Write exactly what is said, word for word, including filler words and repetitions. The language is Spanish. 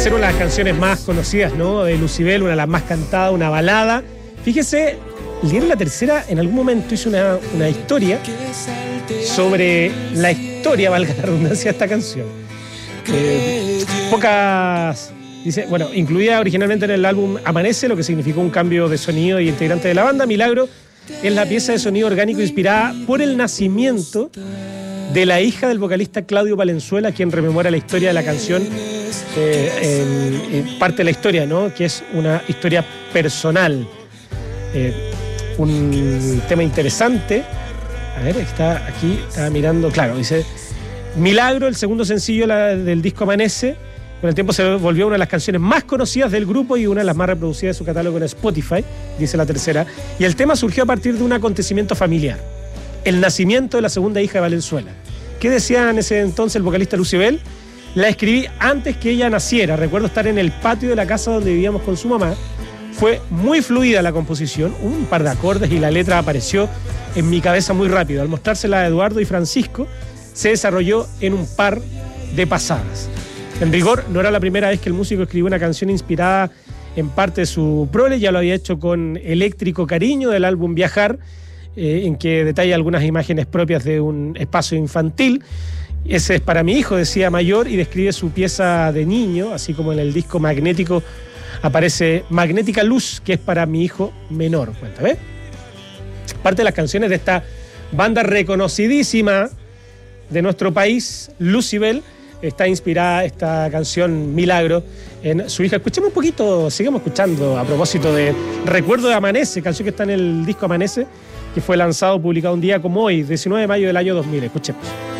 ser una de las canciones más conocidas, ¿no? De Lucybell, una de las más cantadas, una balada. Fíjese, el diario La Tercera en algún momento hizo una, una historia sobre la historia, valga la redundancia, de esta canción. Eh, pocas... Dice, bueno, incluida originalmente en el álbum Amanece, lo que significó un cambio de sonido y integrante de la banda. Milagro es la pieza de sonido orgánico inspirada por el nacimiento de la hija del vocalista Claudio Valenzuela, quien rememora la historia de la canción, eh, en, en parte de la historia, ¿no? Que es una historia personal. Eh, un tema interesante. A ver, está aquí, estaba mirando, claro, dice Milagro, el segundo sencillo la, del disco Amanece. Con el tiempo se volvió una de las canciones más conocidas del grupo y una de las más reproducidas de su catálogo en Spotify, dice La Tercera. Y el tema surgió a partir de un acontecimiento familiar: el nacimiento de la segunda hija de Valenzuela. ¿Qué decía en ese entonces el vocalista Lucybell? La escribí antes que ella naciera. Recuerdo estar en el patio de la casa donde vivíamos con su mamá. Fue muy fluida la composición, un par de acordes y la letra apareció en mi cabeza muy rápido. Al mostrársela a Eduardo y Francisco, se desarrolló en un par de pasadas. En rigor, no era la primera vez que el músico escribió una canción inspirada en parte de su prole. Ya lo había hecho con Eléctrico Cariño del álbum Viajar, eh, en que detalla algunas imágenes propias de un espacio infantil. Ese es para mi hijo, decía Mayor, y describe su pieza de niño, así como en el disco Magnético aparece Magnética Luz, que es para mi hijo menor. Cuenta, ¿ves? Parte de las canciones de esta banda reconocidísima de nuestro país, Lucybell, está inspirada esta canción Milagro en su hija. Escuchemos un poquito, sigamos escuchando a propósito de Recuerdo de Amanece, canción que está en el disco Amanece, que fue lanzado, publicado un día como hoy, diecinueve de mayo del año dos mil. Escuchemos.